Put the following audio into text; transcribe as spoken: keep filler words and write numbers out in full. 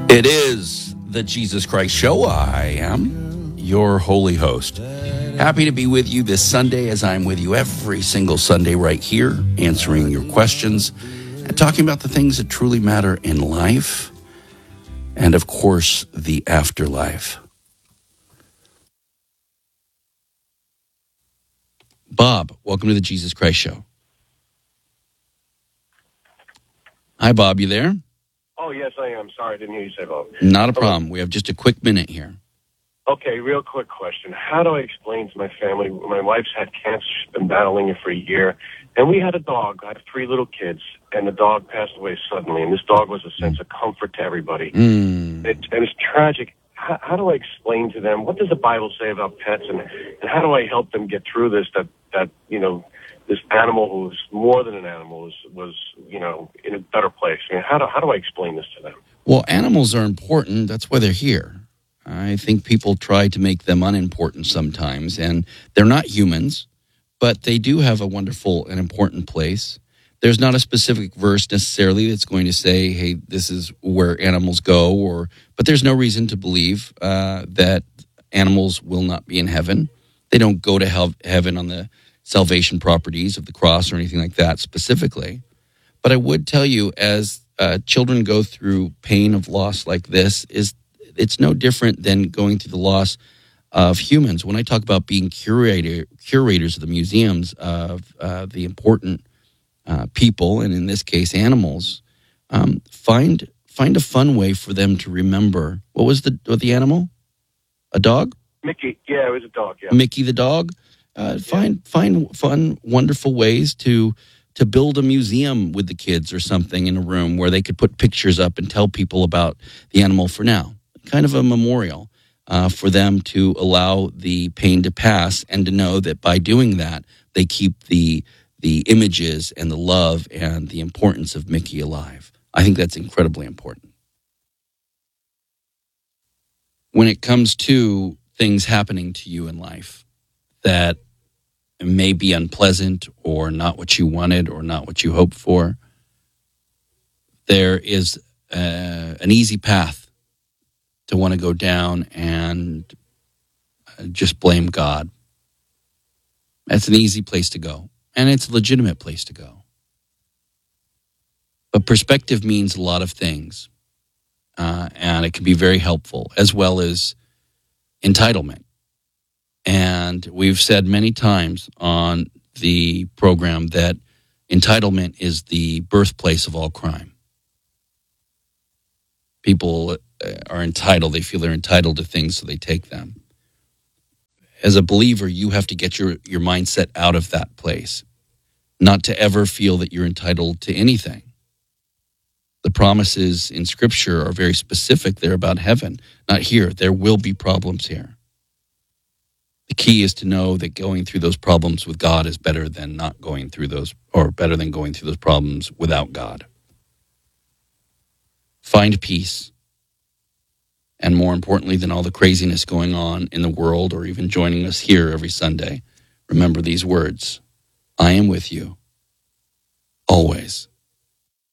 It is the Jesus Christ Show. I am your holy host. Happy to be with you this Sunday, as I'm with you every single Sunday right here, answering your questions and talking about the things that truly matter in life and, of course, the afterlife. Bob, welcome to the Jesus Christ Show. Hi, Bob, you there? Oh, yes, I am. Sorry, I didn't hear you say Bob. Not a problem. We have just a quick minute here. Okay, real quick question. How do I explain to my family? My wife's had cancer. She's been battling it for a year. And we had a dog. I have three little kids. And the dog passed away suddenly. And this dog was a sense of comfort to everybody. Mm. It, and it's tragic. How, how do I explain to them? What does the Bible say about pets? And, and how do I help them get through this, that, that you know, this animal who's more than an animal was, was, you know, in a better place? I mean, how do, how do I explain this to them? Well, animals are important. That's why they're here. I think people try to make them unimportant sometimes, and they're not humans, but they do have a wonderful and important place. There's not a specific verse necessarily that's going to say, hey, this is where animals go, or but there's no reason to believe uh, that animals will not be in heaven. They don't go to hell, heaven on the salvation properties of the cross or anything like that specifically. But I would tell you, as uh, children go through pain of loss like this, is it's no different than going through the loss of humans. When I talk about being curator, curators of the museums of uh, the important uh, people, and in this case, animals, um, find find a fun way for them to remember. What was the what the animal? A dog? Mickey. Yeah, it was a dog, yeah. Mickey the dog. Uh, find yeah. find fun, wonderful ways to to build a museum with the kids or something in a room where they could put pictures up and tell people about the animal for now. Kind of a memorial uh, for them to allow the pain to pass and to know that by doing that, they keep the the images and the love and the importance of Mickey alive. I think that's incredibly important. When it comes to things happening to you in life that may be unpleasant or not what you wanted or not what you hoped for, there is uh, an easy path to want to go down and just blame God. That's an easy place to go, and it's a legitimate place to go. But perspective means a lot of things, uh, and it can be very helpful, as well as entitlement. And we've said many times on the program that entitlement is the birthplace of all crime. People are entitled. They feel they're entitled to things, so they take them. As a believer, you have to get your, your mindset out of that place, not to ever feel that you're entitled to anything. The promises in Scripture are very specific. They're about heaven, not here. There will be problems here. The key is to know that going through those problems with God is better than not going through those, or better than going through those problems without God. Find peace. And more importantly than all the craziness going on in the world or even joining us here every Sunday, remember these words: I am with you, always.